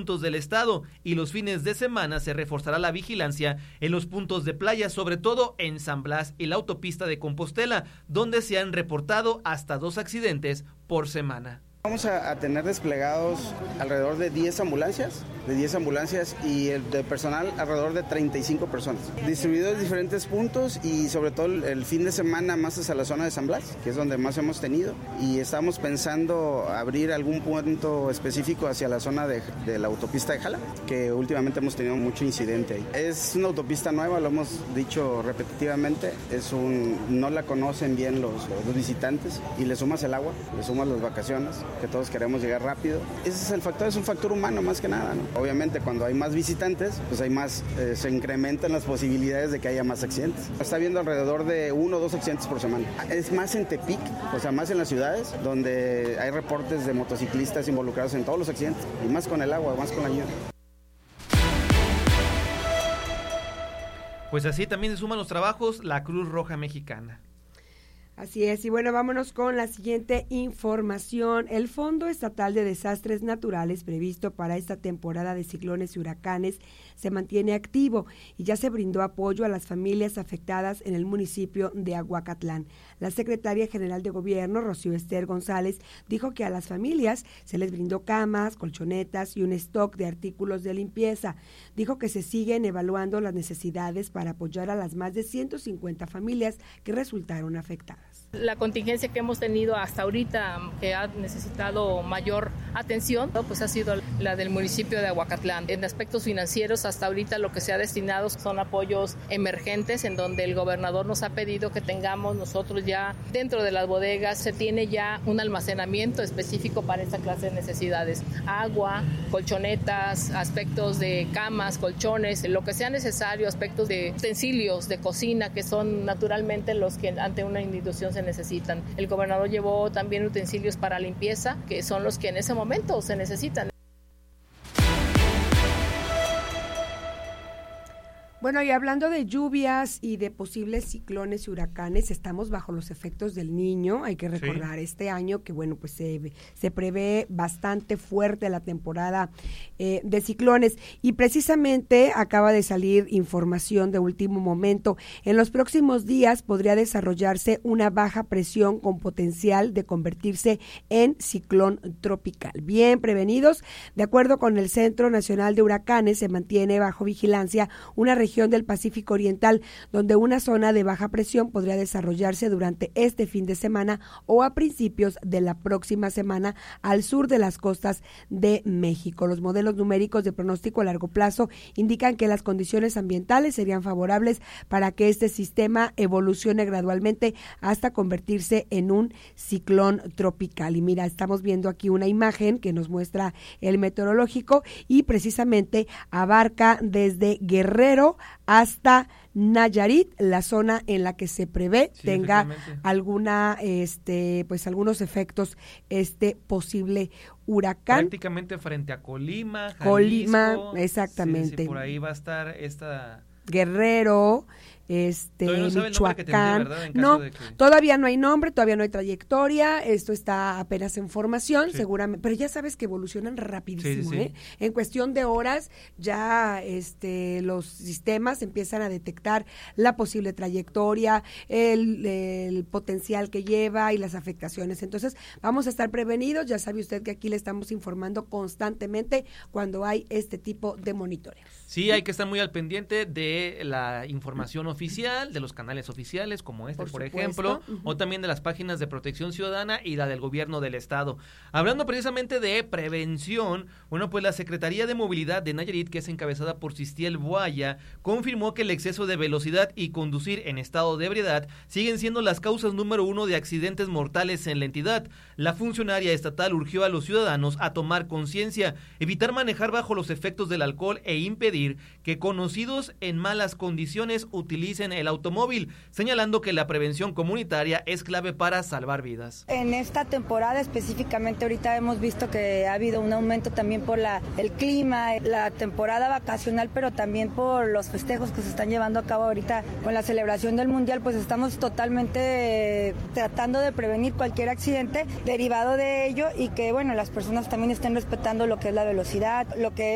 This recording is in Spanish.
puntos del estado y los fines de semana se reforzará la vigilancia en los puntos de playa, sobre todo en San Blas y la autopista de Compostela, donde se han reportado hasta 2 accidentes por semana. Vamos a tener desplegados alrededor de 10 ambulancias y el de personal alrededor de 35 personas, distribuidos en diferentes puntos y sobre todo el fin de semana más hacia la zona de San Blas, que es donde más hemos tenido, y estamos pensando abrir algún punto específico hacia la zona de la autopista de Jala, que últimamente hemos tenido mucho incidente ahí. Es una autopista nueva, lo hemos dicho repetitivamente, no la conocen bien los visitantes, y le sumas el agua, le sumas las vacaciones, que todos queremos llegar rápido. Ese es el factor, es un factor humano más que nada, ¿no? Obviamente cuando hay más visitantes, pues hay más, se incrementan las posibilidades de que haya más accidentes. Está habiendo alrededor de 1 o 2 accidentes por semana. Es más en Tepic, o sea, más en las ciudades, donde hay reportes de motociclistas involucrados en todos los accidentes, y más con el agua, más con la lluvia. Pues así también se suman los trabajos la Cruz Roja Mexicana. Así es, y bueno, vámonos con la siguiente información. El Fondo Estatal de Desastres Naturales previsto para esta temporada de ciclones y huracanes se mantiene activo y ya se brindó apoyo a las familias afectadas en el municipio de Aguacatlán. La secretaria general de Gobierno, Rocío Ester González, dijo que a las familias se les brindó camas, colchonetas y un stock de artículos de limpieza. Dijo que se siguen evaluando las necesidades para apoyar a las más de 150 familias que resultaron afectadas. La contingencia que hemos tenido hasta ahorita, que ha necesitado mayor atención, pues ha sido la del municipio de Aguacatlán. En aspectos financieros, hasta ahorita lo que se ha destinado son apoyos emergentes, en donde el gobernador nos ha pedido que tengamos nosotros ya dentro de las bodegas, se tiene ya un almacenamiento específico para esta clase de necesidades. Agua, colchonetas, aspectos de camas, colchones, lo que sea necesario, aspectos de utensilios de cocina, que son naturalmente los que ante una institución se necesitan. El gobernador llevó también utensilios para limpieza, que son los que en ese momento se necesitan. Bueno, y hablando de lluvias y de posibles ciclones y huracanes, estamos bajo los efectos del Niño. Hay que recordar este año que, bueno, pues se prevé bastante fuerte la temporada de ciclones. Y precisamente acaba de salir información de último momento. En los próximos días podría desarrollarse una baja presión con potencial de convertirse en ciclón tropical. Bien prevenidos, de acuerdo con el Centro Nacional de Huracanes, se mantiene bajo vigilancia una región del Pacífico Oriental, donde una zona de baja presión podría desarrollarse durante este fin de semana o a principios de la próxima semana al sur de las costas de México. Los modelos numéricos de pronóstico a largo plazo indican que las condiciones ambientales serían favorables para que este sistema evolucione gradualmente hasta convertirse en un ciclón tropical. Y mira, estamos viendo aquí una imagen que nos muestra el meteorológico y precisamente abarca desde Guerrero hasta Nayarit, la zona en la que se prevé tenga alguna pues algunos efectos posible huracán. Prácticamente frente a Colima, Jalisco, exactamente. Sí, por ahí va a estar esta Guerrero, no Michoacán. No, todavía no hay nombre, todavía no hay trayectoria, esto está apenas en formación, seguramente, pero ya sabes que evolucionan rapidísimo, sí. En cuestión de horas ya los sistemas empiezan a detectar la posible trayectoria, el potencial que lleva y las afectaciones. Entonces, vamos a estar prevenidos, ya sabe usted que aquí le estamos informando constantemente cuando hay este tipo de monitoreos. Sí, hay que estar muy al pendiente de la información oficial, de los canales oficiales como por ejemplo, o también de las páginas de Protección Ciudadana y la del gobierno del estado. Hablando precisamente de prevención, bueno, pues la Secretaría de Movilidad de Nayarit, que es encabezada por Cistiel Boaya, confirmó que el exceso de velocidad y conducir en estado de ebriedad siguen siendo las causas número 1 de accidentes mortales en la entidad. La funcionaria estatal urgió a los ciudadanos a tomar conciencia, evitar manejar bajo los efectos del alcohol e impedir que conocidos en malas condiciones utilicen el automóvil, señalando que la prevención comunitaria es clave para salvar vidas. En esta temporada específicamente ahorita hemos visto que ha habido un aumento también por el clima, la temporada vacacional, pero también por los festejos que se están llevando a cabo ahorita con la celebración del Mundial, pues estamos totalmente tratando de prevenir cualquier accidente derivado de ello y que, bueno, las personas también estén respetando lo que es la velocidad, lo que